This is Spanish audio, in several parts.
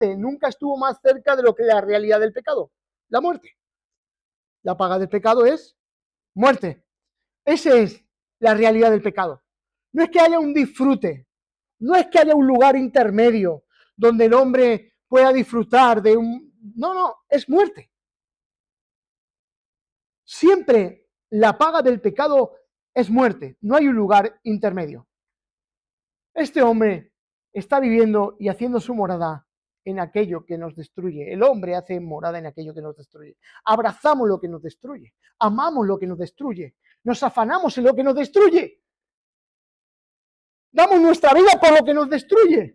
nunca estuvo más cerca de lo que la realidad del pecado, la muerte. La paga del pecado es muerte. Esa es la realidad del pecado. No es que haya un disfrute, no es que haya un lugar intermedio donde el hombre pueda disfrutar de un... No, es muerte. Siempre la paga del pecado es muerte, no hay un lugar intermedio. Este hombre está viviendo y haciendo su morada en aquello que nos destruye. El hombre hace morada en aquello que nos destruye. Abrazamos lo que nos destruye, amamos lo que nos destruye, nos afanamos en lo que nos destruye. Damos nuestra vida por lo que nos destruye.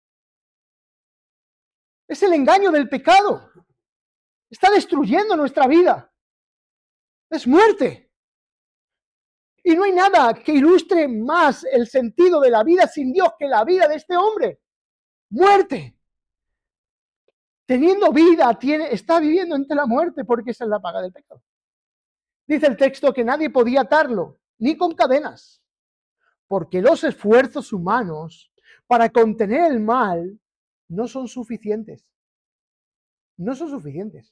Es el engaño del pecado. Está destruyendo nuestra vida. Es muerte. Y no hay nada que ilustre más el sentido de la vida sin Dios que la vida de este hombre. Muerte. Teniendo vida, está viviendo entre la muerte porque esa es la paga del pecado. Dice el texto que nadie podía atarlo, ni con cadenas, porque los esfuerzos humanos para contener el mal no son suficientes. No son suficientes.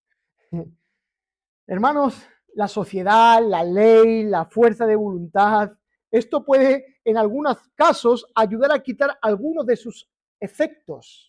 Hermanos, la sociedad, la ley, la fuerza de voluntad, esto puede en algunos casos ayudar a quitar algunos de sus efectos.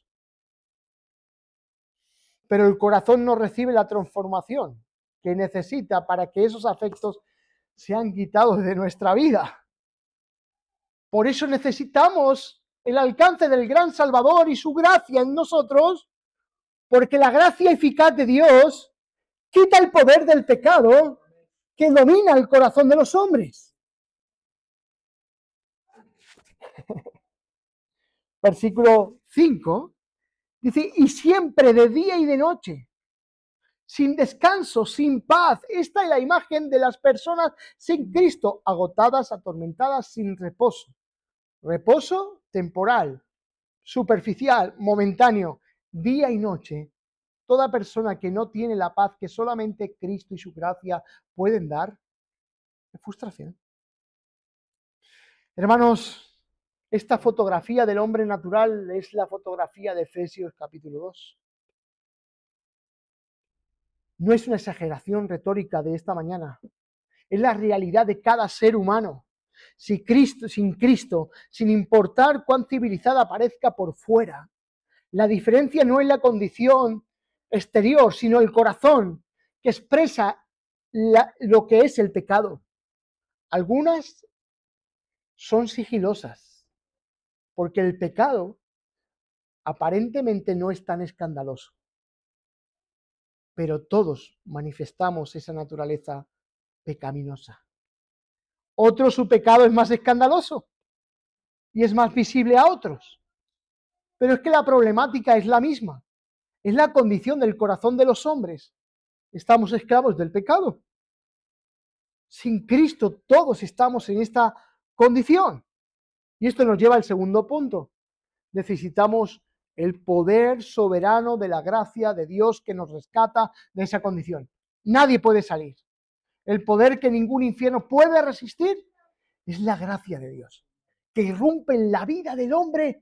Pero el corazón no recibe la transformación que necesita para que esos afectos sean quitados de nuestra vida. Por eso necesitamos el alcance del gran Salvador y su gracia en nosotros, porque la gracia eficaz de Dios quita el poder del pecado que domina el corazón de los hombres. Versículo 5 dice, y siempre de día y de noche, sin descanso, sin paz. Esta es la imagen de las personas sin Cristo, agotadas, atormentadas, sin reposo. Reposo temporal, superficial, momentáneo, día y noche. Toda persona que no tiene la paz que solamente Cristo y su gracia pueden dar, es frustración. Hermanos, esta fotografía del hombre natural es la fotografía de Efesios capítulo 2. No es una exageración retórica de esta mañana. Es la realidad de cada ser humano. Sin Cristo, sin importar cuán civilizada parezca por fuera, la diferencia no es la condición exterior, sino el corazón que expresa lo que es el pecado. Algunas son sigilosas, porque el pecado aparentemente no es tan escandaloso. Pero todos manifestamos esa naturaleza pecaminosa. Otro, su pecado es más escandaloso y es más visible a otros. Pero es que la problemática es la misma. Es la condición del corazón de los hombres. Estamos esclavos del pecado. Sin Cristo todos estamos en esta condición. Y esto nos lleva al segundo punto. Necesitamos el poder soberano de la gracia de Dios que nos rescata de esa condición. Nadie puede salir. El poder que ningún infierno puede resistir es la gracia de Dios, que irrumpe en la vida del hombre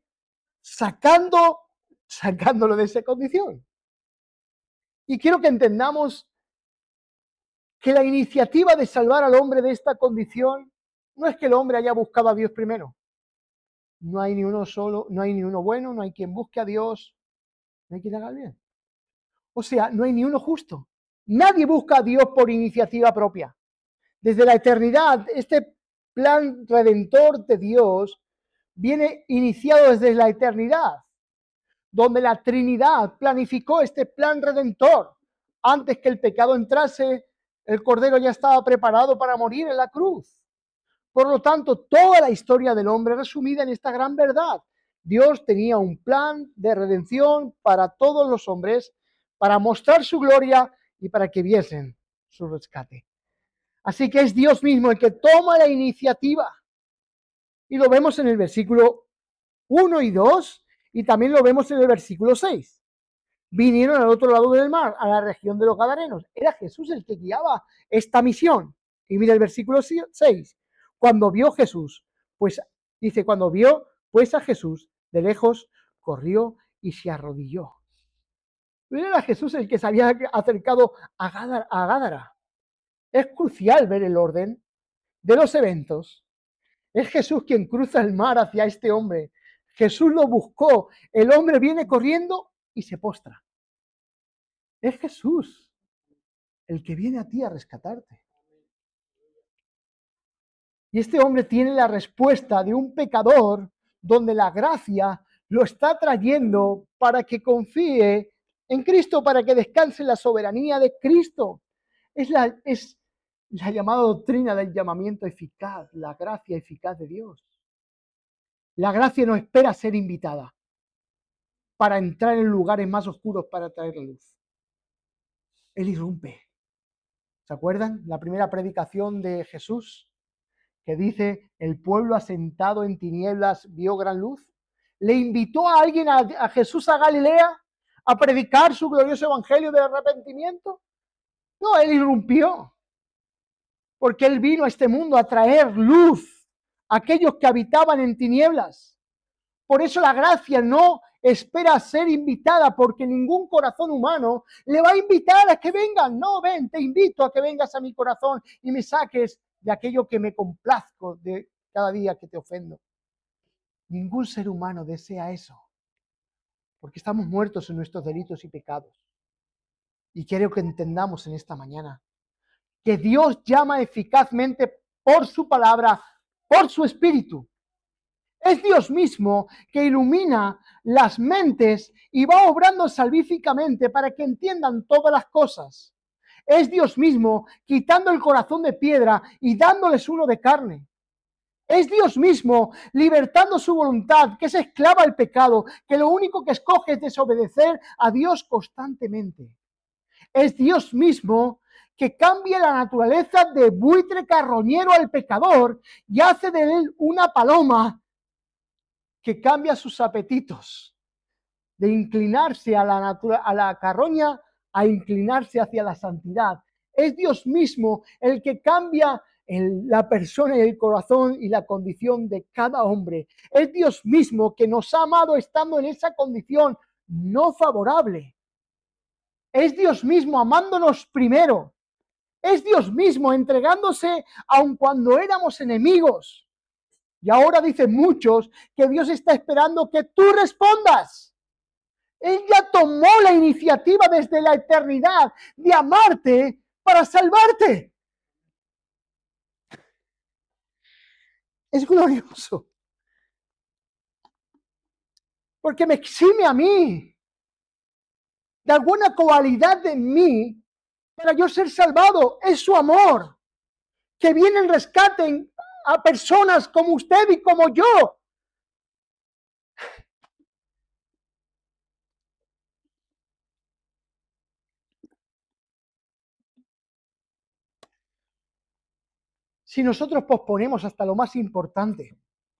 sacándolo de esa condición. Y quiero que entendamos que la iniciativa de salvar al hombre de esta condición no es que el hombre haya buscado a Dios primero. No hay ni uno solo, no hay ni uno bueno, no hay quien busque a Dios, no hay quien haga el bien. O sea, no hay ni uno justo. Nadie busca a Dios por iniciativa propia. Desde la eternidad, este plan redentor de Dios viene iniciado desde la eternidad, donde la Trinidad planificó este plan redentor. Antes que el pecado entrase, el Cordero ya estaba preparado para morir en la cruz. Por lo tanto, toda la historia del hombre resumida en esta gran verdad. Dios tenía un plan de redención para todos los hombres, para mostrar su gloria y para que viesen su rescate. Así que es Dios mismo el que toma la iniciativa. Y lo vemos en el versículo 1 y 2, y también lo vemos en el versículo 6. Vinieron al otro lado del mar, a la región de los Gadarenos. Era Jesús el que guiaba esta misión. Y mira el versículo 6. Cuando vio Jesús, pues dice, cuando vio pues a Jesús de lejos, corrió y se arrodilló. No era Jesús el que se había acercado a Gádara. Es crucial ver el orden de los eventos. Es Jesús quien cruza el mar hacia este hombre. Jesús lo buscó. El hombre viene corriendo y se postra. Es Jesús el que viene a ti a rescatarte. Y este hombre tiene la respuesta de un pecador donde la gracia lo está trayendo para que confíe en Cristo, para que descanse en la soberanía de Cristo. Es la llamada doctrina del llamamiento eficaz, la gracia eficaz de Dios. La gracia no espera ser invitada para entrar en lugares más oscuros para traer la luz. Él irrumpe. ¿Se acuerdan? La primera predicación de Jesús, que dice, el pueblo asentado en tinieblas vio gran luz. ¿Le invitó a alguien a Jesús a Galilea a predicar su glorioso evangelio de arrepentimiento? No, él irrumpió, porque él vino a este mundo a traer luz a aquellos que habitaban en tinieblas. Por eso la gracia no espera ser invitada, porque ningún corazón humano le va a invitar a que vengan. No, ven, te invito a que vengas a mi corazón y me saques de aquello que me complazco de cada día que te ofendo. Ningún ser humano desea eso, porque estamos muertos en nuestros delitos y pecados. Y quiero que entendamos en esta mañana que Dios llama eficazmente por su palabra, por su espíritu. Es Dios mismo que ilumina las mentes y va obrando salvíficamente para que entiendan todas las cosas. Es Dios mismo quitando el corazón de piedra y dándoles uno de carne. Es Dios mismo libertando su voluntad, que es esclava al pecado, que lo único que escoge es desobedecer a Dios constantemente. Es Dios mismo que cambia la naturaleza de buitre carroñero al pecador y hace de él una paloma que cambia sus apetitos de inclinarse a la carroña a inclinarse hacia la santidad. Es Dios mismo el que cambia la persona y el corazón y la condición de cada hombre. Es Dios mismo que nos ha amado estando en esa condición no favorable. Es Dios mismo amándonos primero. Es Dios mismo entregándose aun cuando éramos enemigos. Y ahora dicen muchos que Dios está esperando que tú respondas. Él ya tomó la iniciativa desde la eternidad de amarte para salvarte. Es glorioso. Porque me exime a mí de alguna cualidad de mí para yo ser salvado. Es su amor que viene en rescate a personas como usted y como yo. Si nosotros posponemos hasta lo más importante,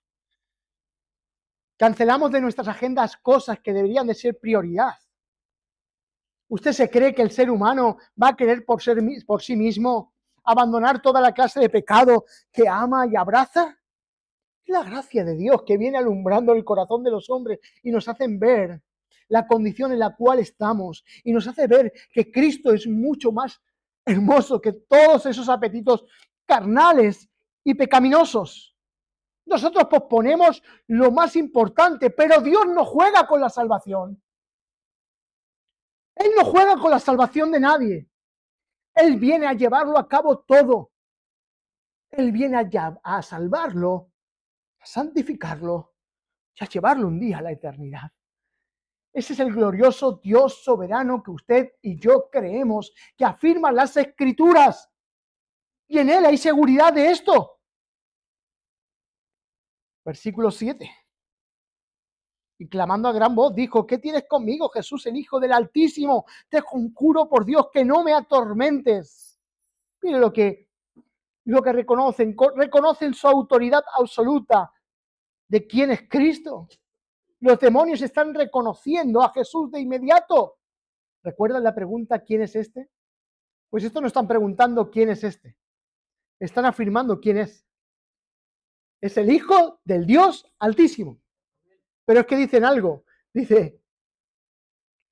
cancelamos de nuestras agendas cosas que deberían de ser prioridad. ¿Usted se cree que el ser humano va a querer por sí mismo abandonar toda la clase de pecado que ama y abraza? Es la gracia de Dios que viene alumbrando el corazón de los hombres y nos hacen ver la condición en la cual estamos y nos hace ver que Cristo es mucho más hermoso que todos esos apetitos carnales y pecaminosos. Nosotros posponemos lo más importante, pero Dios no juega con la salvación. Él no juega con la salvación de nadie. Él viene a llevarlo a cabo todo. Él viene a salvarlo, a santificarlo y a llevarlo un día a la eternidad. Ese es el glorioso Dios soberano que usted y yo creemos, que afirma las Escrituras. Y en Él hay seguridad de esto. Versículo 7. Y clamando a gran voz dijo, ¿qué tienes conmigo, Jesús, el Hijo del Altísimo? Te conjuro por Dios que no me atormentes. Mire lo que reconocen. Reconocen su autoridad absoluta de quién es Cristo. Los demonios están reconociendo a Jesús de inmediato. ¿Recuerdan la pregunta quién es este? Pues esto no están preguntando quién es este. Están afirmando quién es. Es el Hijo del Dios Altísimo. Pero es que dicen algo. Dice,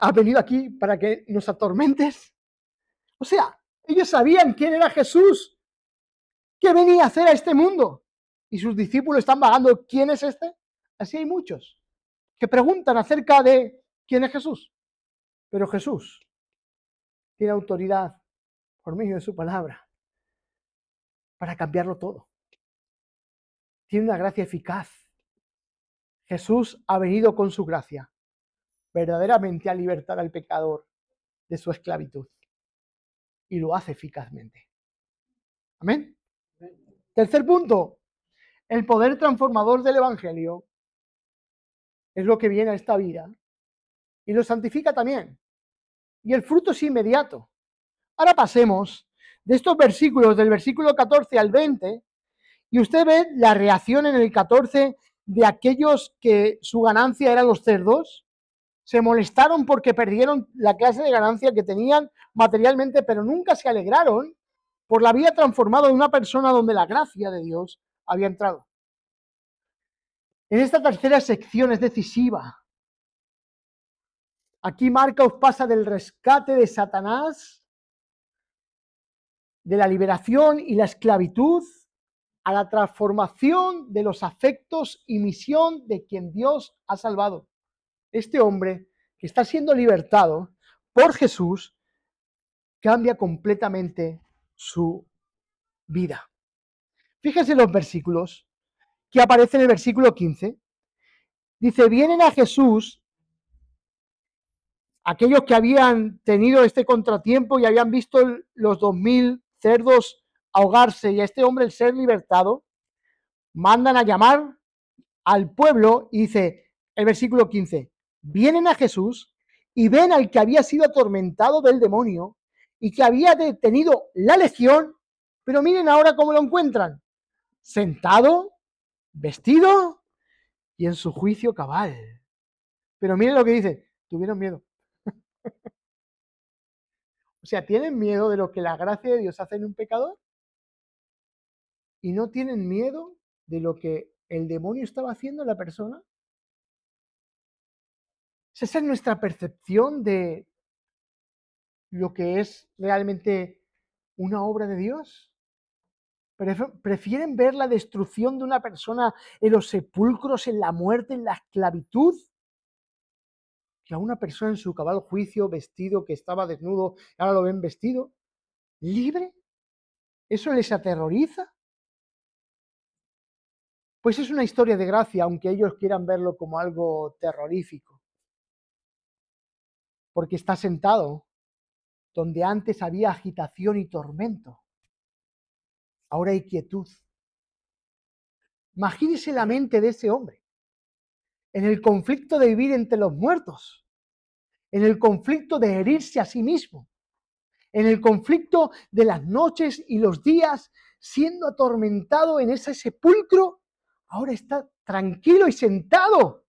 ¿has venido aquí para que nos atormentes? O sea, ellos sabían quién era Jesús, qué venía a hacer a este mundo. Y sus discípulos están vagando, ¿quién es este? Así hay muchos que preguntan acerca de quién es Jesús. Pero Jesús tiene autoridad por medio de su palabra para cambiarlo todo. Tiene una gracia eficaz. Jesús ha venido con su gracia verdaderamente a libertar al pecador de su esclavitud. Y lo hace eficazmente. Amén. Tercer punto, el poder transformador del Evangelio es lo que viene a esta vida y lo santifica también. Y el fruto es inmediato. Ahora pasemos de estos versículos, del versículo 14 al 20, y usted ve la reacción en el 14 de aquellos que su ganancia eran los cerdos. Se molestaron porque perdieron la clase de ganancia que tenían materialmente, pero nunca se alegraron por la vida transformada de una persona donde la gracia de Dios había entrado. En esta tercera sección es decisiva. Aquí Marcos pasa del rescate de Satanás, de la liberación y la esclavitud, a la transformación de los afectos y misión de quien Dios ha salvado. Este hombre que está siendo libertado por Jesús cambia completamente su vida. Fíjense los versículos que aparece en el versículo 15. Dice, vienen a Jesús aquellos que habían tenido este contratiempo y habían visto los 2000 cerdos ahogarse y a este hombre el ser libertado, mandan a llamar al pueblo y dice el versículo 15, vienen a Jesús y ven al que había sido atormentado del demonio y que había detenido la legión, pero miren ahora cómo lo encuentran, sentado, vestido y en su juicio cabal. Pero miren lo que dice, tuvieron miedo. O sea, ¿tienen miedo de lo que la gracia de Dios hace en un pecador? ¿Y no tienen miedo de lo que el demonio estaba haciendo en la persona? Esa es nuestra percepción de lo que es realmente una obra de Dios. ¿Prefieren ver la destrucción de una persona en los sepulcros, en la muerte, en la esclavitud, que a una persona en su cabal juicio, vestido, que estaba desnudo, ahora lo ven vestido, libre? ¿Eso les aterroriza? Pues es una historia de gracia, aunque ellos quieran verlo como algo terrorífico. Porque está sentado donde antes había agitación y tormento. Ahora hay quietud. Imagínese la mente de ese hombre en el conflicto de vivir entre los muertos, en el conflicto de herirse a sí mismo, en el conflicto de las noches y los días siendo atormentado en ese sepulcro. Ahora está tranquilo y sentado.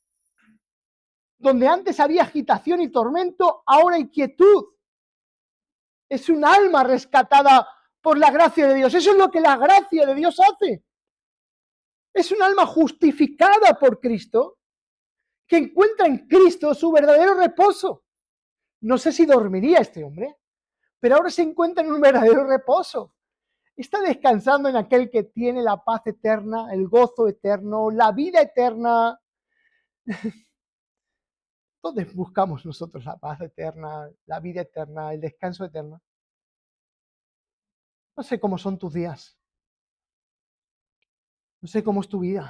Donde antes había agitación y tormento, ahora hay quietud. Es un alma rescatada por la gracia de Dios. Eso es lo que la gracia de Dios hace. Es un alma justificada por Cristo, que encuentra en Cristo su verdadero reposo. No sé si dormiría este hombre, pero ahora se encuentra en un verdadero reposo. Está descansando en aquel que tiene la paz eterna, el gozo eterno, la vida eterna. ¿Dónde buscamos nosotros la paz eterna, la vida eterna, el descanso eterno? No sé cómo son tus días. No sé cómo es tu vida.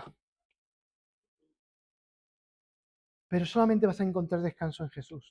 Pero solamente vas a encontrar descanso en Jesús.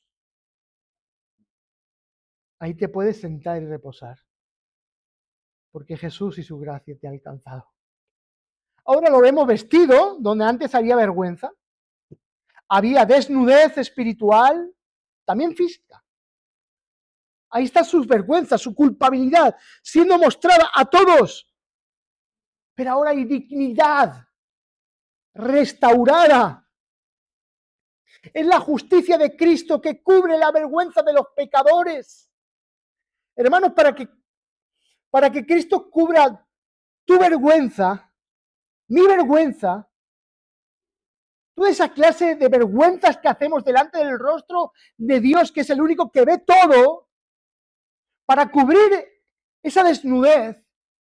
Ahí te puedes sentar y reposar. Porque Jesús y su gracia te ha alcanzado. Ahora lo vemos vestido, donde antes había vergüenza. Había desnudez espiritual, también física. Ahí está su vergüenza, su culpabilidad, siendo mostrada a todos. Pero ahora hay dignidad restaurada. Es la justicia de Cristo que cubre la vergüenza de los pecadores. Hermanos, para que Cristo cubra tu vergüenza, mi vergüenza, Toda esa clase de vergüenzas que hacemos delante del rostro de Dios, que es el único que ve todo, para cubrir esa desnudez,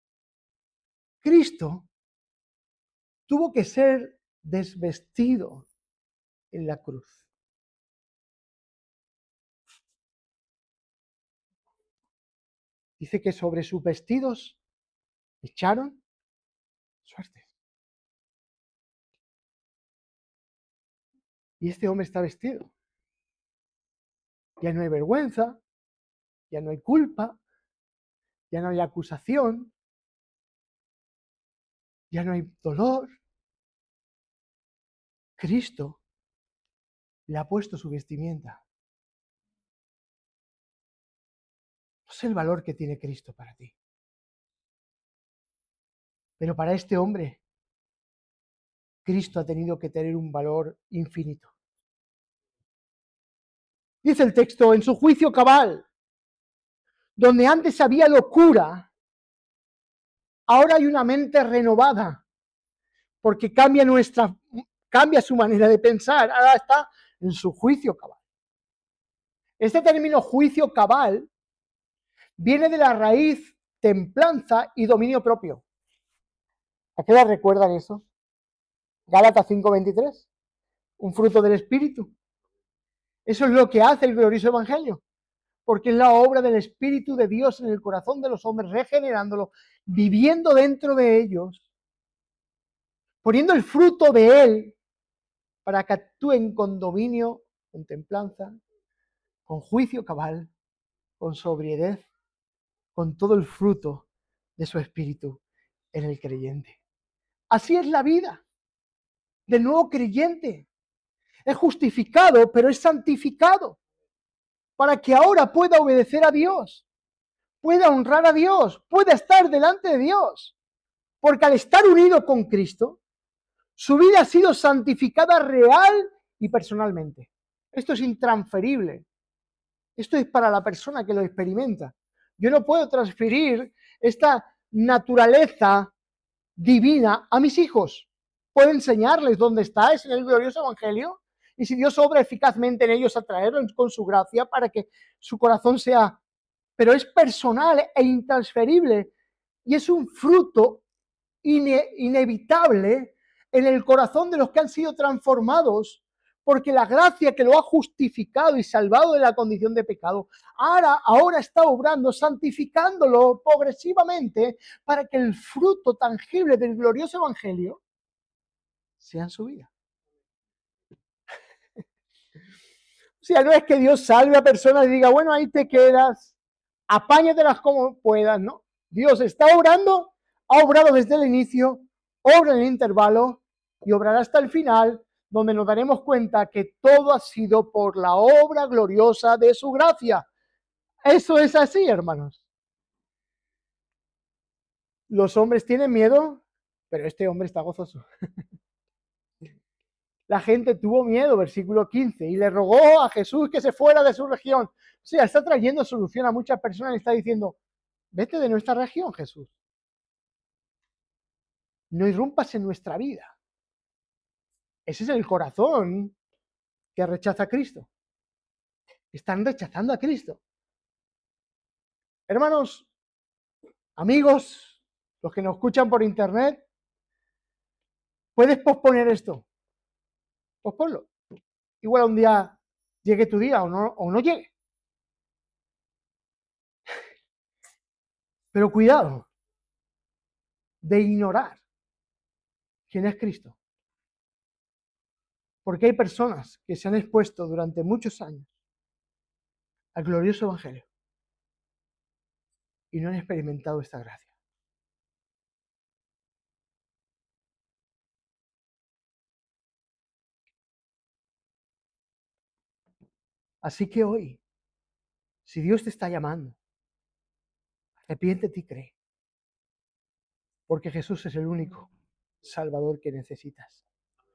Cristo tuvo que ser desvestido en la cruz. Dice que sobre sus vestidos echaron suertes. Y este hombre está vestido. Ya no hay vergüenza, ya no hay culpa, ya no hay acusación, ya no hay dolor. Cristo le ha puesto su vestimenta. No sé el valor que tiene Cristo para ti. Pero para este hombre, Cristo ha tenido que tener un valor infinito. Dice el texto, en su juicio cabal, donde antes había locura, ahora hay una mente renovada, porque cambia su manera de pensar, ahora está en su juicio cabal. Este término juicio cabal viene de la raíz templanza y dominio propio. ¿A qué hora recuerdan eso? Gálatas 5:23, un fruto del Espíritu. Eso es lo que hace el glorioso Evangelio, porque es la obra del Espíritu de Dios en el corazón de los hombres, regenerándolo, viviendo dentro de ellos, poniendo el fruto de Él para que actúen con dominio, con templanza, con juicio cabal, con sobriedad, con todo el fruto de su Espíritu en el creyente. Así es la vida del nuevo creyente. Es justificado, pero es santificado para que ahora pueda obedecer a Dios, pueda honrar a Dios, pueda estar delante de Dios. Porque al estar unido con Cristo, su vida ha sido santificada real y personalmente. Esto es intransferible. Esto es para la persona que lo experimenta. Yo no puedo transferir esta naturaleza divina a mis hijos. Puedo enseñarles dónde está, es en el glorioso Evangelio. Y si Dios obra eficazmente en ellos, atraerlos con su gracia para que su corazón sea... Pero es personal e intransferible y es un fruto inevitable en el corazón de los que han sido transformados, porque la gracia que lo ha justificado y salvado de la condición de pecado, ahora está obrando, santificándolo progresivamente para que el fruto tangible del glorioso Evangelio sea en su vida. O sea, no es que Dios salve a personas y diga, bueno, ahí te quedas, apáñatelas como puedas, ¿no? Dios está obrando, ha obrado desde el inicio, obra en el intervalo y obrará hasta el final, donde nos daremos cuenta que todo ha sido por la obra gloriosa de su gracia. Eso es así, hermanos. Los hombres tienen miedo, pero este hombre está gozoso. La gente tuvo miedo, versículo 15, y le rogó a Jesús que se fuera de su región. O sea, está trayendo solución a muchas personas y está diciendo, vete de nuestra región, Jesús. No irrumpas en nuestra vida. Ese es el corazón que rechaza a Cristo. Están rechazando a Cristo. Hermanos, amigos, los que nos escuchan por internet, puedes posponer esto. Posponlo. Igual un día llegue tu día o no llegue. Pero cuidado de ignorar quién es Cristo. Porque hay personas que se han expuesto durante muchos años al glorioso Evangelio y no han experimentado esta gracia. Así que hoy, si Dios te está llamando, arrepiéntete y cree, porque Jesús es el único Salvador que necesitas.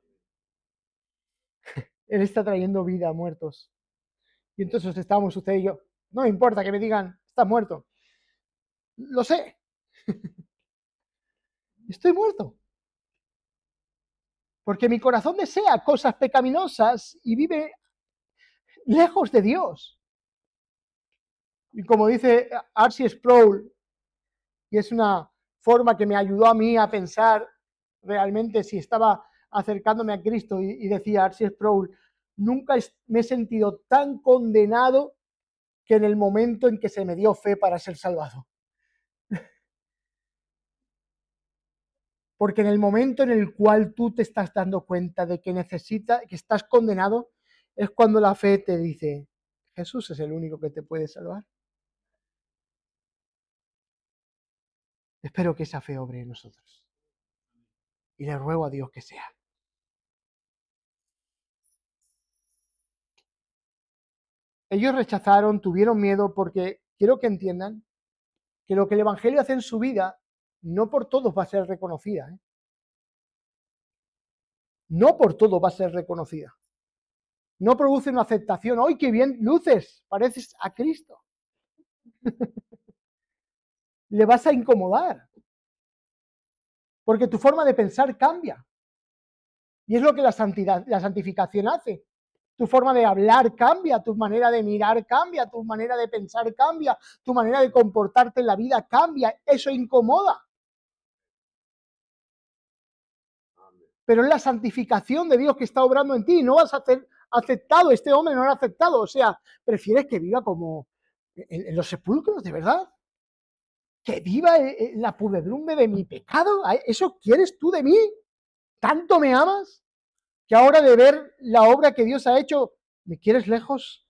Él está trayendo vida a muertos. Y entonces estamos usted y yo. No me importa que me digan, estás muerto. Lo sé. Estoy muerto. Porque mi corazón desea cosas pecaminosas y vive lejos de Dios. Y como dice R.C. Sproul, y es una forma que me ayudó a mí a pensar realmente si estaba acercándome a Cristo, y decía R.C. Sproul, nunca me he sentido tan condenado que en el momento en que se me dio fe para ser salvado. Porque en el momento en el cual tú te estás dando cuenta de que que estás condenado, es cuando la fe te dice, Jesús es el único que te puede salvar. Espero que esa fe obre en nosotros. Y le ruego a Dios que sea. Ellos rechazaron, tuvieron miedo, porque quiero que entiendan que lo que el Evangelio hace en su vida, no por todos va a ser reconocida. No por todo va a ser reconocida. No produce una aceptación. ¡Ay, qué bien luces! Pareces a Cristo. Le vas a incomodar. Porque tu forma de pensar cambia. Y es lo que la santificación hace. Tu forma de hablar cambia, tu manera de mirar cambia, tu manera de pensar cambia, tu manera de comportarte en la vida cambia. Eso incomoda. Pero es la santificación de Dios que está obrando en ti. No vas a ser aceptado, este hombre no lo ha aceptado. O sea, prefieres que viva como en los sepulcros, de verdad. Que viva en la pudredumbre de mi pecado. ¿Eso quieres tú de mí? ¿Tanto me amas? Que ahora de ver la obra que Dios ha hecho, ¿me quieres lejos?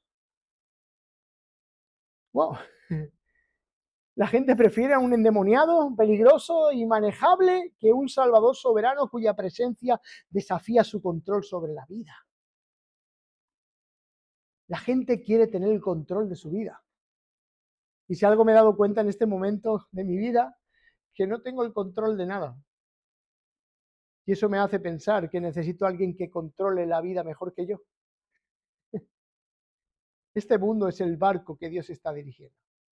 Wow. La gente prefiere a un endemoniado, peligroso, inmanejable, que un Salvador soberano cuya presencia desafía su control sobre la vida. La gente quiere tener el control de su vida. Y si algo me he dado cuenta en este momento de mi vida, que no tengo el control de nada. Y eso me hace pensar que necesito a alguien que controle la vida mejor que yo. Este mundo es el barco que Dios está dirigiendo.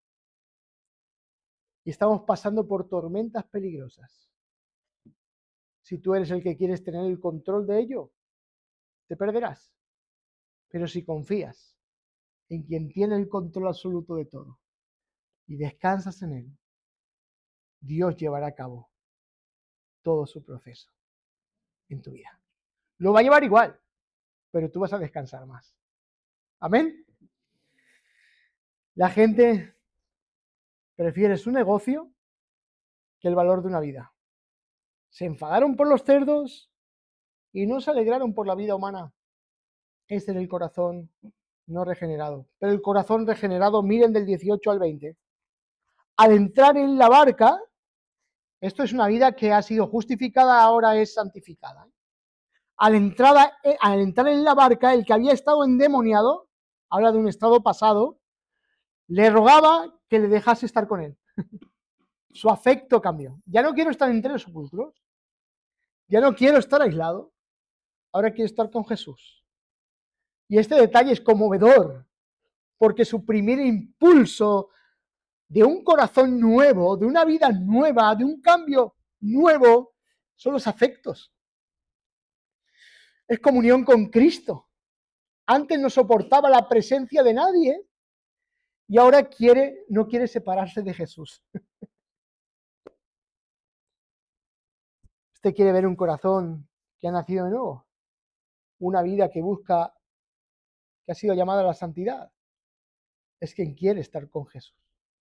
Y estamos pasando por tormentas peligrosas. Si tú eres el que quieres tener el control de ello, te perderás. Pero si confías en quien tiene el control absoluto de todo y descansas en él, Dios llevará a cabo todo su proceso en tu vida. Lo va a llevar igual, pero tú vas a descansar más. Amén. La gente prefiere su negocio que el valor de una vida. Se enfadaron por los cerdos y no se alegraron por la vida humana. Ese es el corazón no regenerado. Pero el corazón regenerado, miren del 18 al 20. Al entrar en la barca, esto es una vida que ha sido justificada, ahora es santificada. Al entrar en la barca, el que había estado endemoniado, habla de un estado pasado, le rogaba que le dejase estar con él. Su afecto cambió. Ya no quiero estar entre los sepulcros, ya no quiero estar aislado, ahora quiero estar con Jesús. Y este detalle es conmovedor, porque su primer impulso de un corazón nuevo, de una vida nueva, de un cambio nuevo, son los afectos. Es comunión con Cristo. Antes no soportaba la presencia de nadie y ahora no quiere separarse de Jesús. Usted quiere ver un corazón que ha nacido de nuevo, una vida que busca, que ha sido llamada a la santidad. Es quien quiere estar con Jesús.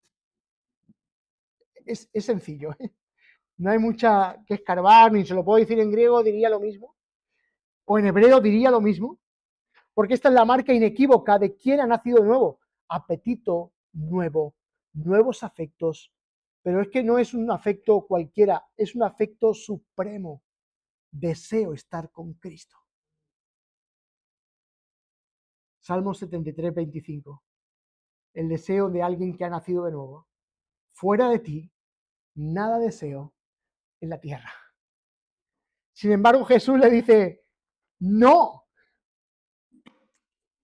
Es sencillo, ¿eh? No hay mucha que escarbar, ni se lo puedo decir en griego, diría lo mismo, o en hebreo diría lo mismo, porque esta es la marca inequívoca de quien ha nacido de nuevo. Apetito nuevo, nuevos afectos, pero es que no es un afecto cualquiera, es un afecto supremo. Deseo estar con Cristo. Salmo 73, 25. El deseo de alguien que ha nacido de nuevo. Fuera de ti, nada deseo en la tierra. Sin embargo, Jesús le dice, no,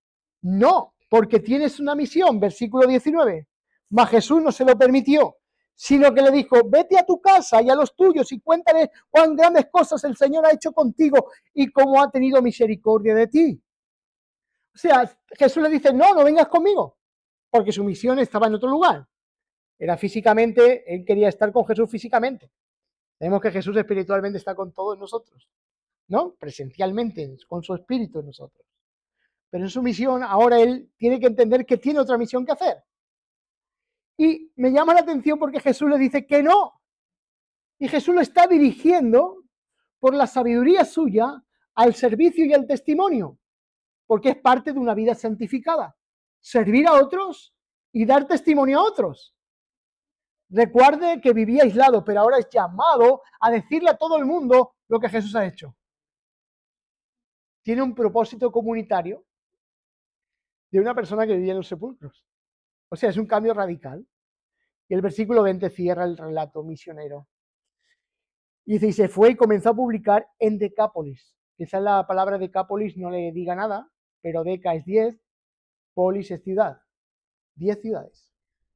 no, porque tienes una misión, versículo 19. Mas Jesús no se lo permitió, sino que le dijo, vete a tu casa y a los tuyos y cuéntale cuán grandes cosas el Señor ha hecho contigo y cómo ha tenido misericordia de ti. O sea, Jesús le dice, no vengas conmigo, porque su misión estaba en otro lugar. Era físicamente, él quería estar con Jesús físicamente. Vemos que Jesús espiritualmente está con todos nosotros, ¿no? Presencialmente, con su espíritu en nosotros. Pero en su misión, ahora él tiene que entender que tiene otra misión que hacer. Y me llama la atención porque Jesús le dice que no. Y Jesús lo está dirigiendo por la sabiduría suya al servicio y al testimonio, porque es parte de una vida santificada. Servir a otros y dar testimonio a otros. Recuerde que vivía aislado, pero ahora es llamado a decirle a todo el mundo lo que Jesús ha hecho. Tiene un propósito comunitario de una persona que vivía en los sepulcros. O sea, es un cambio radical. Y el versículo 20 cierra el relato misionero. Y dice, y se fue y comenzó a publicar en Decápolis. Quizás la palabra Decápolis no le diga nada, pero Deca es 10, Polis es ciudad. 10 ciudades.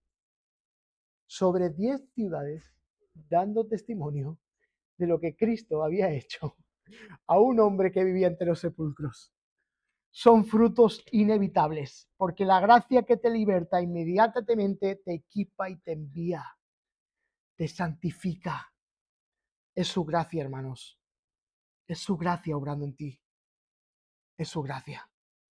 Sobre 10 ciudades dando testimonio de lo que Cristo había hecho a un hombre que vivía entre los sepulcros. Son frutos inevitables, porque la gracia que te liberta inmediatamente te equipa y te envía, te santifica. Es su gracia, hermanos. Es su gracia obrando en ti. Es su gracia.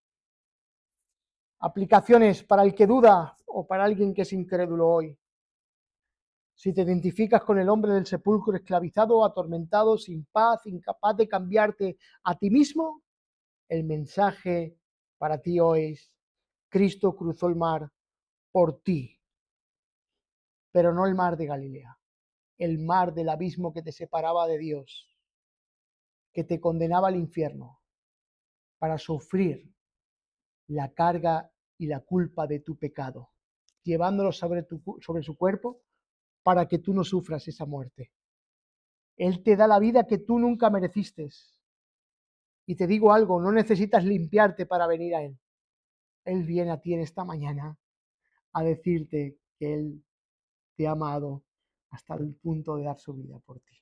Aplicaciones para el que duda o para alguien que es incrédulo hoy. Si te identificas con el hombre del sepulcro esclavizado, atormentado, sin paz, incapaz de cambiarte a ti mismo, el mensaje para ti hoy es: Cristo cruzó el mar por ti, pero no el mar de Galilea, el mar del abismo que te separaba de Dios, que te condenaba al infierno, para sufrir la carga y la culpa de tu pecado, llevándolo sobre su cuerpo para que tú no sufras esa muerte. Él te da la vida que tú nunca mereciste. Y te digo algo, no necesitas limpiarte para venir a Él. Él viene a ti en esta mañana a decirte que Él te ha amado hasta el punto de dar su vida por ti.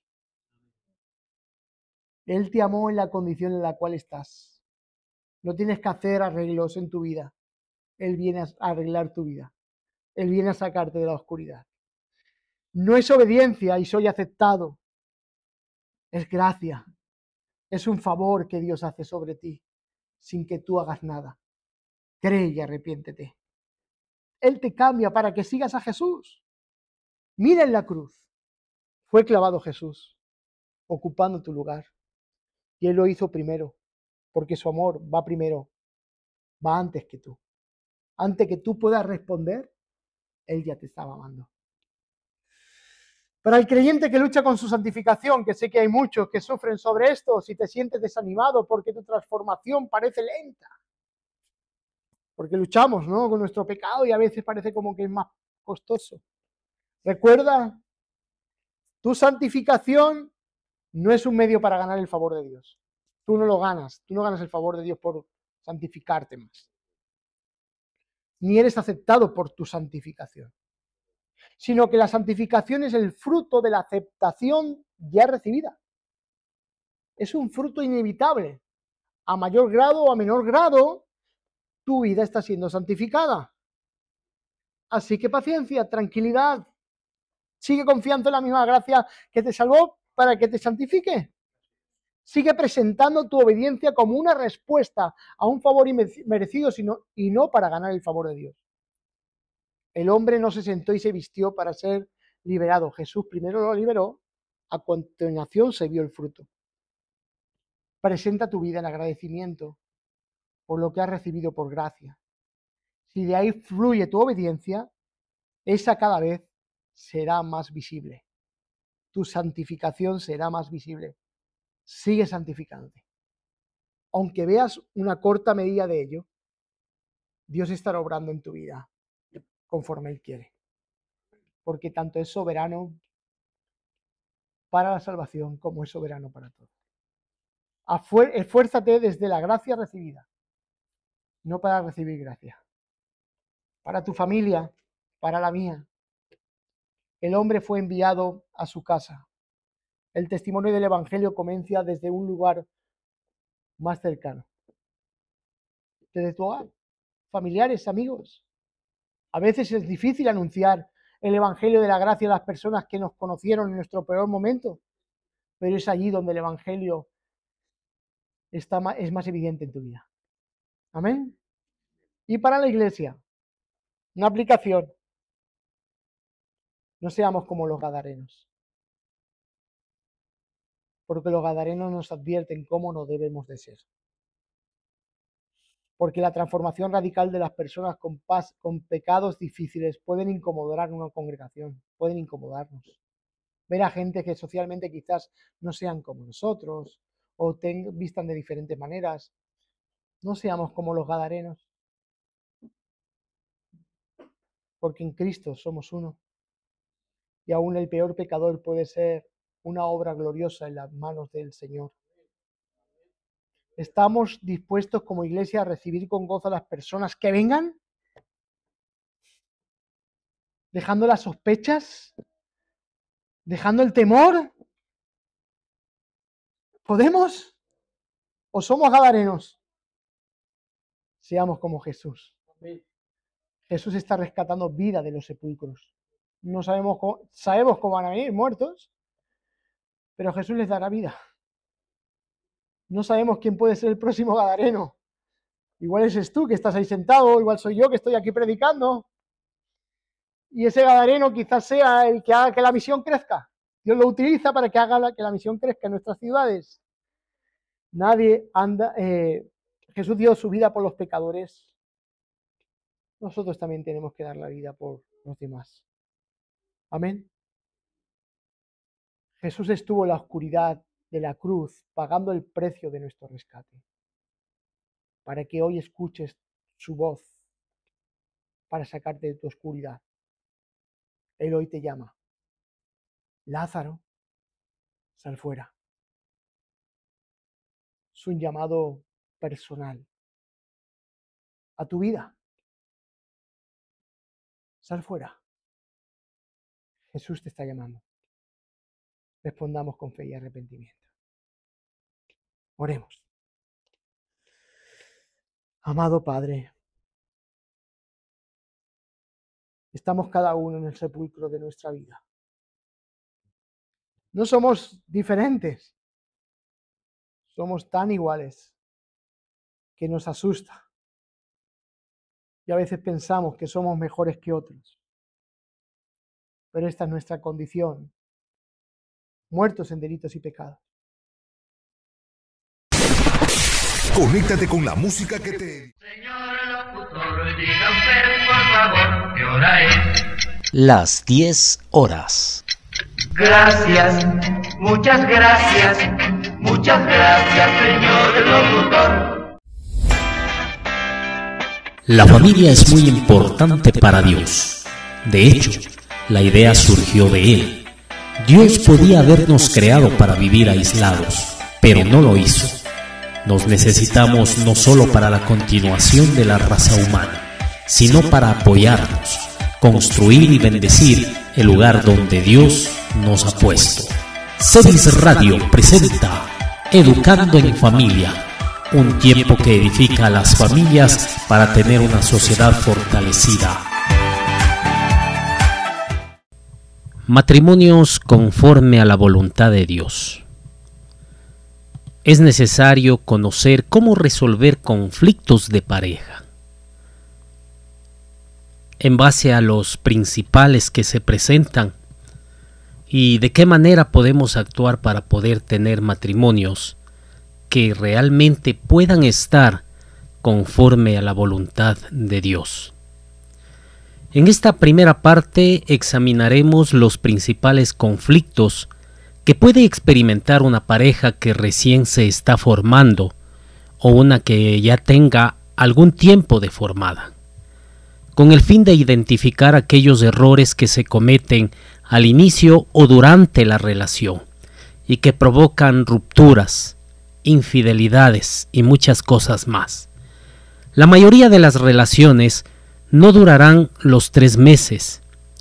Él te amó en la condición en la cual estás. No tienes que hacer arreglos en tu vida. Él viene a arreglar tu vida. Él viene a sacarte de la oscuridad. No es obediencia y soy aceptado. Es gracia. Es un favor que Dios hace sobre ti sin que tú hagas nada. Cree y arrepiéntete. Él te cambia para que sigas a Jesús. Mira en la cruz. Fue clavado Jesús, ocupando tu lugar. Y Él lo hizo primero, porque su amor va primero, va antes que tú. Antes que tú puedas responder, Él ya te estaba amando. Para el creyente que lucha con su santificación, que sé que hay muchos que sufren sobre esto, si te sientes desanimado porque tu transformación parece lenta, porque luchamos, ¿no?, con nuestro pecado y a veces parece como que es más costoso. Recuerda, tu santificación no es un medio para ganar el favor de Dios. Tú no ganas el favor de Dios por santificarte más. Ni eres aceptado por tu santificación, sino que la santificación es el fruto de la aceptación ya recibida. Es un fruto inevitable. A mayor grado o a menor grado, tu vida está siendo santificada. Así que paciencia, tranquilidad. Sigue confiando en la misma gracia que te salvó para que te santifique. Sigue presentando tu obediencia como una respuesta a un favor merecido y no para ganar el favor de Dios. El hombre no se sentó y se vistió para ser liberado. Jesús primero lo liberó, a continuación se vio el fruto. Presenta tu vida en agradecimiento por lo que has recibido por gracia. Si de ahí fluye tu obediencia, esa cada vez será más visible. Tu santificación será más visible. Sigue santificándote. Aunque veas una corta medida de ello, Dios estará obrando en tu vida conforme Él quiere. Porque tanto es soberano para la salvación como es soberano para todo. Esfuérzate desde la gracia recibida, no para recibir gracia. Para tu familia, para la mía. el hombre fue enviado a su casa. El testimonio del Evangelio comienza desde un lugar más cercano, desde tu hogar, familiares, amigos. A veces es difícil anunciar el Evangelio de la gracia a las personas que nos conocieron en nuestro peor momento, pero es allí donde el Evangelio es más evidente en tu vida. Amén. Y para la iglesia, una aplicación. No seamos como los gadarenos, porque los gadarenos nos advierten cómo no debemos de ser. Porque la transformación radical de las personas con pecados difíciles pueden incomodar a una congregación, pueden incomodarnos. Ver a gente que socialmente quizás no sean como nosotros o vistan de diferentes maneras. No seamos como los gadarenos, porque en Cristo somos uno. Y aún el peor pecador puede ser una obra gloriosa en las manos del Señor. ¿Estamos dispuestos como iglesia a recibir con gozo a las personas que vengan? ¿Dejando las sospechas? ¿Dejando el temor? ¿Podemos? ¿O somos gadarenos? Seamos como Jesús. Jesús está rescatando vida de los sepulcros. No sabemos cómo van a venir muertos, pero Jesús les dará vida. No sabemos quién puede ser el próximo gadareno. Igual eres tú que estás ahí sentado, igual soy yo que estoy aquí predicando. Y ese gadareno quizás sea el que haga que la misión crezca. Dios lo utiliza para que haga que la misión crezca en nuestras ciudades. Jesús dio su vida por los pecadores. Nosotros también tenemos que dar la vida por los demás. Amén. Jesús estuvo en la oscuridad de la cruz, pagando el precio de nuestro rescate, para que hoy escuches su voz, para sacarte de tu oscuridad. Él hoy te llama. Lázaro, sal fuera. Es un llamado personal a tu vida. Sal fuera. Jesús te está llamando. Respondamos con fe y arrepentimiento. Oremos. Amado Padre, estamos cada uno en el sepulcro de nuestra vida. No somos diferentes, somos tan iguales que nos asusta. Y a veces pensamos que somos mejores que otros. Pero esta es nuestra condición, muertos en delitos y pecados. Conéctate con la música que te... Señor locutor, diga usted, por favor, ¿qué hora es? Las 10 horas. Gracias, muchas gracias, señor locutor. La familia es muy importante para Dios. De hecho, la idea surgió de Él. Dios podía habernos creado para vivir aislados, pero no lo hizo. Nos necesitamos no solo para la continuación de la raza humana, sino para apoyarnos, construir y bendecir el lugar donde Dios nos ha puesto. Celis Radio presenta Educando en Familia, un tiempo que edifica a las familias para tener una sociedad fortalecida. Matrimonios conforme a la voluntad de Dios. Es necesario conocer cómo resolver conflictos de pareja. En base a los principales que se presentan y de qué manera podemos actuar para poder tener matrimonios que realmente puedan estar conforme a la voluntad de Dios. En esta primera parte examinaremos los principales conflictos que puede experimentar una pareja que recién se está formando o una que ya tenga algún tiempo de formada, con el fin de identificar aquellos errores que se cometen al inicio o durante la relación y que provocan rupturas, infidelidades y muchas cosas más. La mayoría de las relaciones no durarán los 3 meses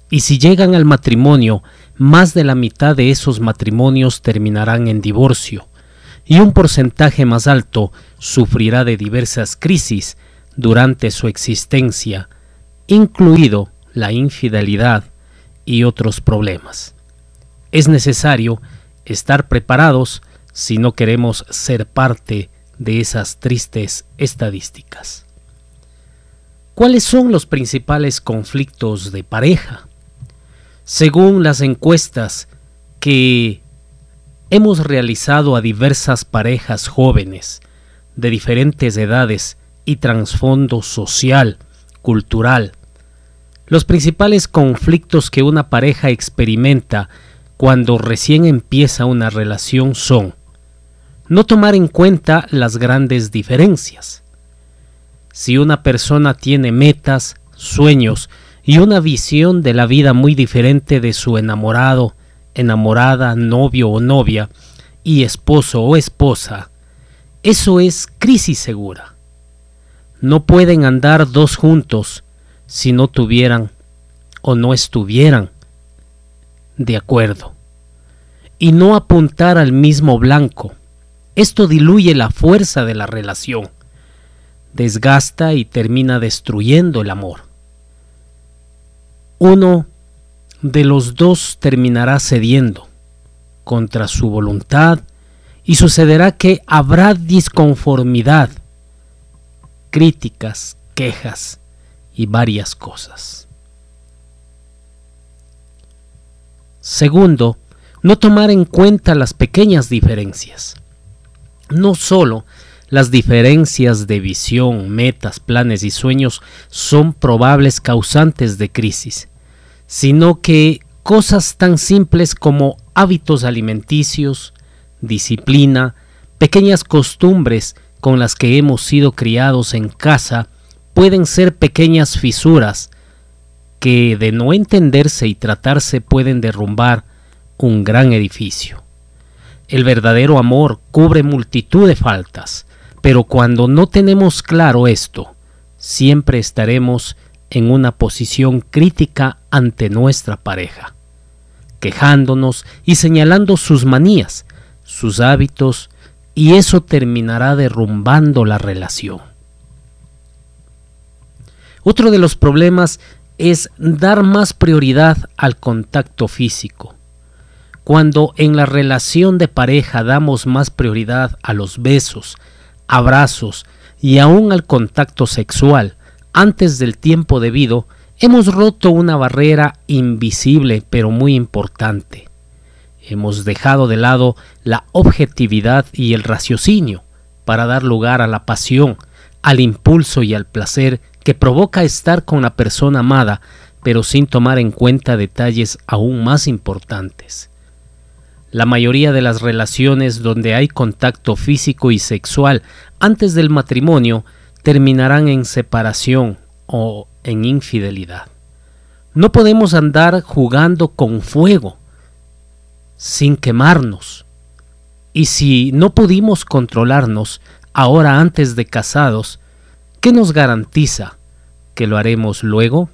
Y si llegan al matrimonio, más de la mitad de esos matrimonios terminarán en divorcio, y un porcentaje más alto sufrirá de diversas crisis durante su existencia, incluido la infidelidad y otros problemas. Es necesario estar preparados si no queremos ser parte de esas tristes estadísticas. ¿Cuáles son los principales conflictos de pareja? Según las encuestas que hemos realizado a diversas parejas jóvenes de diferentes edades y trasfondo social, cultural, los principales conflictos que una pareja experimenta cuando recién empieza una relación son no tomar en cuenta las grandes diferencias. Si una persona tiene metas, sueños y una visión de la vida muy diferente de su enamorado, enamorada, novio o novia, y esposo o esposa, eso es crisis segura. No pueden andar dos juntos si no tuvieran o no estuvieran de acuerdo. Y no apuntar al mismo blanco. Esto diluye la fuerza de la relación, desgasta y termina destruyendo el amor. Uno de los dos terminará cediendo contra su voluntad y sucederá que habrá disconformidad, críticas, quejas y varias cosas. Segundo, no tomar en cuenta las pequeñas diferencias. No solo las diferencias de visión, metas, planes y sueños son probables causantes de crisis, sino que cosas tan simples como hábitos alimenticios, disciplina, pequeñas costumbres con las que hemos sido criados en casa pueden ser pequeñas fisuras que, de no entenderse y tratarse, pueden derrumbar un gran edificio. El verdadero amor cubre multitud de faltas, pero cuando no tenemos claro esto, siempre estaremos en una posición crítica ante nuestra pareja, quejándonos y señalando sus manías, sus hábitos, y eso terminará derrumbando la relación. Otro de los problemas es dar más prioridad al contacto físico. Cuando en la relación de pareja damos más prioridad a los besos, abrazos y aún al contacto sexual antes del tiempo debido, hemos roto una barrera invisible pero muy importante. Hemos dejado de lado la objetividad y el raciocinio para dar lugar a la pasión, al impulso y al placer que provoca estar con la persona amada, pero sin tomar en cuenta detalles aún más importantes. La mayoría de las relaciones donde hay contacto físico y sexual antes del matrimonio terminarán en separación o en infidelidad. No podemos andar jugando con fuego sin quemarnos. Y si no pudimos controlarnos ahora antes de casados, ¿qué nos garantiza que lo haremos luego?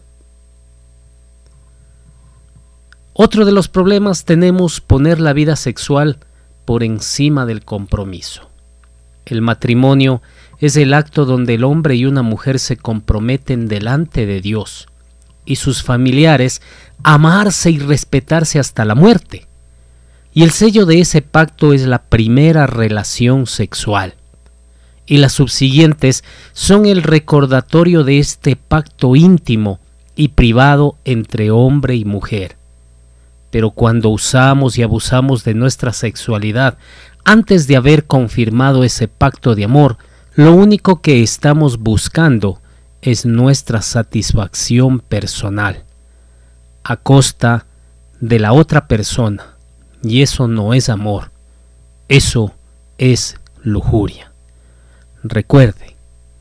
Otro de los problemas tenemos poner la vida sexual por encima del compromiso. El matrimonio es el acto donde el hombre y una mujer se comprometen delante de Dios y sus familiares a amarse y respetarse hasta la muerte. Y el sello de ese pacto es la primera relación sexual. Y las subsiguientes son el recordatorio de este pacto íntimo y privado entre hombre y mujer. Pero cuando usamos y abusamos de nuestra sexualidad antes de haber confirmado ese pacto de amor, lo único que estamos buscando es nuestra satisfacción personal, a costa de la otra persona. Y eso no es amor, eso es lujuria. Recuerde,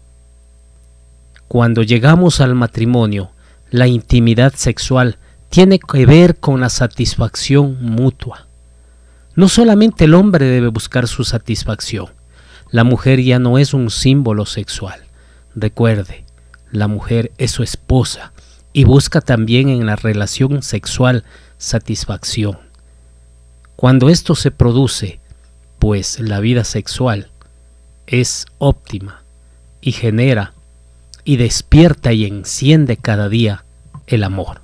cuando llegamos al matrimonio, la intimidad sexual tiene que ver con la satisfacción mutua. No solamente el hombre debe buscar su satisfacción, la mujer ya no es un símbolo sexual. Recuerde, la mujer es su esposa y busca también en la relación sexual satisfacción. Cuando esto se produce, pues la vida sexual es óptima y genera y despierta y enciende cada día el amor.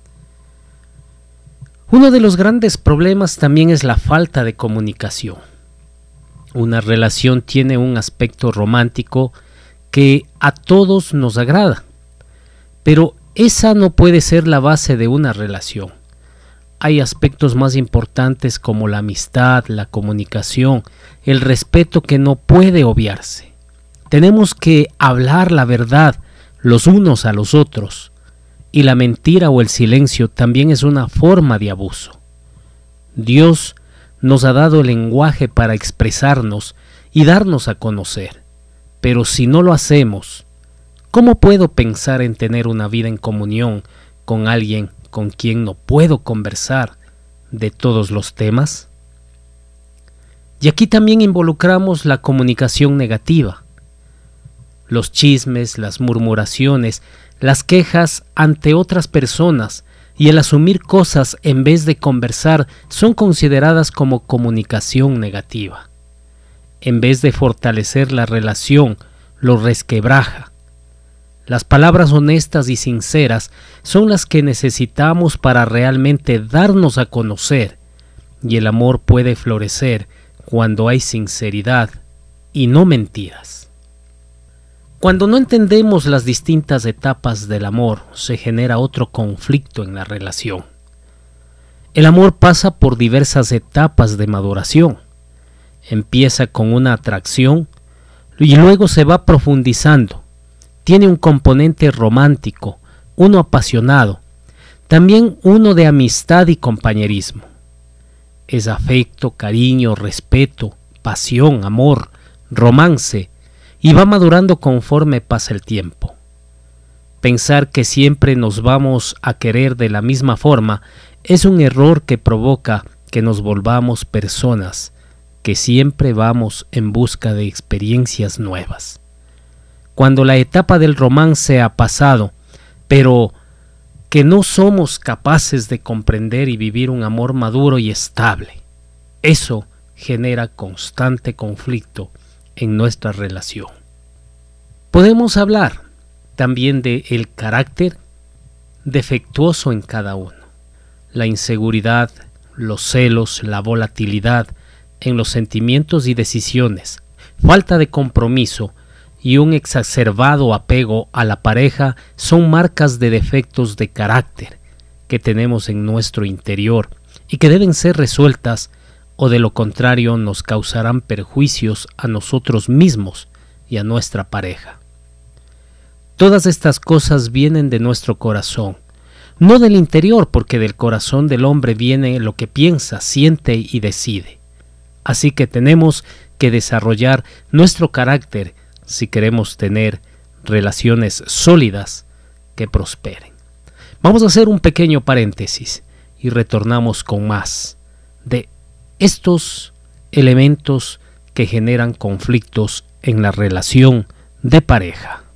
Uno de los grandes problemas también es la falta de comunicación. Una relación tiene un aspecto romántico que a todos nos agrada, pero esa no puede ser la base de una relación. Hay aspectos más importantes como la amistad, la comunicación, el respeto que no puede obviarse. Tenemos que hablar la verdad los unos a los otros, y la mentira o el silencio también es una forma de abuso. Dios nos ha dado el lenguaje para expresarnos y darnos a conocer, pero si no lo hacemos, ¿cómo puedo pensar en tener una vida en comunión con alguien con quien no puedo conversar de todos los temas? Y aquí también involucramos la comunicación negativa, los chismes, las murmuraciones, las quejas ante otras personas y el asumir cosas en vez de conversar son consideradas como comunicación negativa. En vez de fortalecer la relación, lo resquebraja. Las palabras honestas y sinceras son las que necesitamos para realmente darnos a conocer, y el amor puede florecer cuando hay sinceridad y no mentiras. Cuando no entendemos las distintas etapas del amor, se genera otro conflicto en la relación. El amor pasa por diversas etapas de maduración. Empieza con una atracción y luego se va profundizando. Tiene un componente romántico, uno apasionado, también uno de amistad y compañerismo. Es afecto, cariño, respeto, pasión, amor, romance, y va madurando conforme pasa el tiempo. Pensar que siempre nos vamos a querer de la misma forma es un error que provoca que nos volvamos personas que siempre vamos en busca de experiencias nuevas. Cuando la etapa del romance ha pasado, pero que no somos capaces de comprender y vivir un amor maduro y estable, eso genera constante conflicto en nuestra relación. Podemos hablar también de el carácter defectuoso en cada uno, la inseguridad, los celos, la volatilidad en los sentimientos y decisiones, falta de compromiso y un exacerbado apego a la pareja son marcas de defectos de carácter que tenemos en nuestro interior y que deben ser resueltas, o de lo contrario nos causarán perjuicios a nosotros mismos y a nuestra pareja. Todas estas cosas vienen de nuestro corazón, no del interior, porque del corazón del hombre viene lo que piensa, siente y decide. Así que tenemos que desarrollar nuestro carácter si queremos tener relaciones sólidas que prosperen. Vamos a hacer un pequeño paréntesis y retornamos con más de estos elementos que generan conflictos en la relación de pareja.